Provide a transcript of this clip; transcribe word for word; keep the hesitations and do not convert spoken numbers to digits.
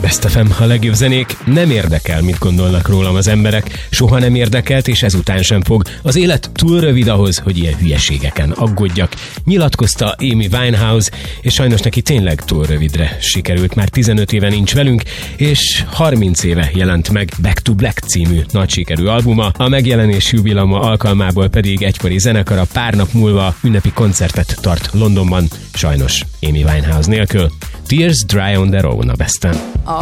Best ef em, a legjobb zenék. Nem érdekel, mit gondolnak rólam az emberek. Soha nem érdekelt, és ezután sem fog. Az élet túl rövid ahhoz, hogy ilyen hülyeségeken aggódjak. Nyilatkozta Amy Winehouse, és sajnos neki tényleg túl rövidre sikerült. Már tizenöt éve nincs velünk, és harminc éve jelent meg Back to Black című nagy sikerű albuma. A megjelenés jubilama alkalmából pedig egykori zenekara pár nap múlva ünnepi koncertet tart Londonban, sajnos Amy Winehouse nélkül. Tears Dry on Their Own a Besten.